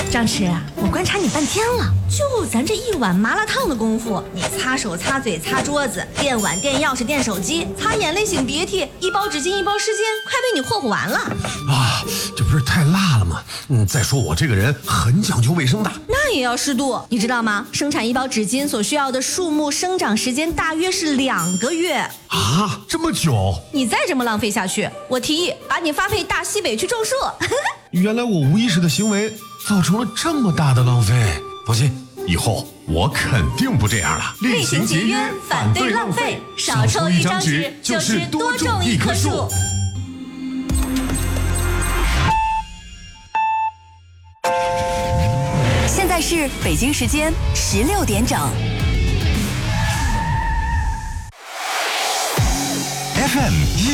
张弛，我观察你半天了，就咱这一碗麻辣烫的功夫，你擦手、擦嘴、擦桌子，垫碗、垫钥匙、垫手机，擦眼泪、擤鼻涕，一包纸巾、一包湿巾，快被你霍霍完了啊！这不是太辣了吗？再说我这个人很讲究卫生的， 那也要适度，你知道吗？生产一包纸巾所需要的树木生长时间大约是2个月啊，这么久？ 你再这么浪费下去，我提议把你发配大西北去种树。 原来我无意识的行为造成了这么大的浪费。放心，以后我肯定不这样了。 厉行节约，反对浪费，少抽一张纸就是多种一棵树。 现在是北京时间16点整。 FM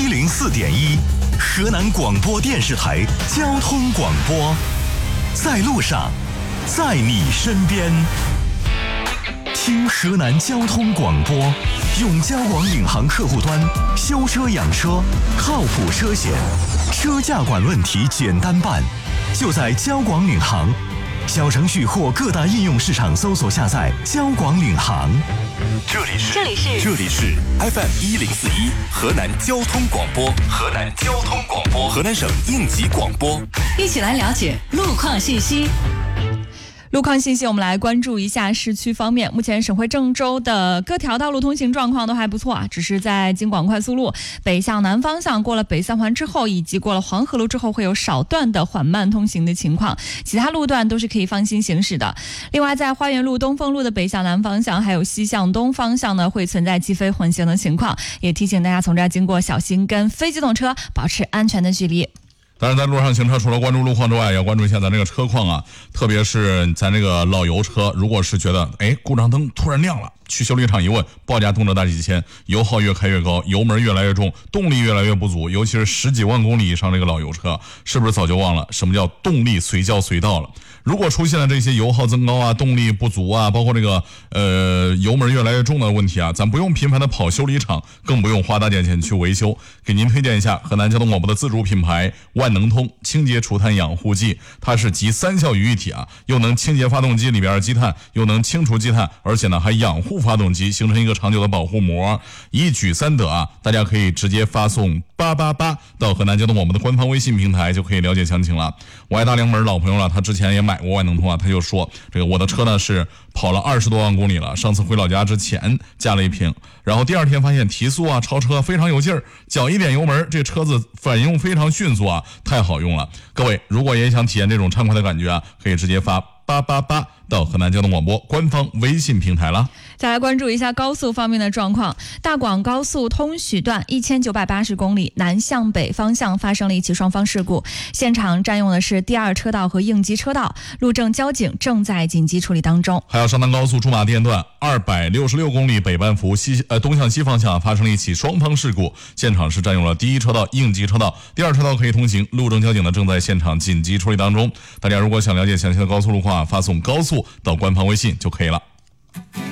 104.1，河南广播电视台交通广播，在路上，在你身边。听河南交通广播，用交广领航客户端修车养车，靠谱车险，车价管问题简单办，就在交广领航。小程序或各大应用市场搜索下载交广领航。 这里是 FM 1041河南交通广播，河南省应急广播。 一起来了解路况信息。 路况信息，我们来关注一下市区方面。目前省会郑州的各条道路通行状况都还不错啊，只是在京广快速路北向南方向过了北三环之后，以及过了黄河路之后，会有少段的缓慢通行的情况，其他路段都是可以放心行驶的。另外，在花园路、东风路的北向南方向，还有西向东方向呢，会存在机非混行的情况，也提醒大家从这儿经过小心跟非机动车保持安全的距离。 当然，在路上行车，除了关注路况之外，也要关注一下咱这个车况啊，特别是咱这个老油车，如果是觉得故障灯突然亮了，去修理厂一问，报价动辄大几千，油耗越开越高，油门越来越重，动力越来越不足，尤其是10几万公里以上这个老油车，是不是早就忘了什么叫动力随叫随到了？如果出现了这些油耗增高啊、动力不足啊，包括这个油门越来越重的问题啊，咱不用频繁的跑修理厂，更不用花大价钱去维修。给您推荐一下河南交通广播的自主品牌万能通清洁除碳养护剂，它是集3效于一体啊，又能清洁发动机里边的积碳，又能清除积碳，而且呢还养护发动机，形成一个长久的保护膜，一举3得啊！大家可以直接发送888到河南交通广播的官方微信平台，就可以了解详情了。我爱大梁门老朋友了，他之前也买过万能通啊，他就说这个我的车呢是跑了20多万公里了，上次回老家之前加了一瓶，然后第2天发现提速啊、超车非常有劲儿，脚一点油门，这车子反应非常迅速啊，太好用了。各位如果也想体验这种畅快的感觉啊，可以直接发888到河南交通广播官方微信平台了。 再来关注一下高速方面的状况，大广高速通许段1980公里南向北方向发生了一起双方事故，现场占用的是第2车道和应急车道，路政交警正在紧急处理当中。 还有上南高速驻马店段266公里北半幅东向西方向发生了一起双方事故，现场是占用了第1车道、应急车道，第2车道可以通行，路政交警呢正在现场紧急处理当中。大家如果想了解详细的高速路况啊，发送高速到官方微信就可以了。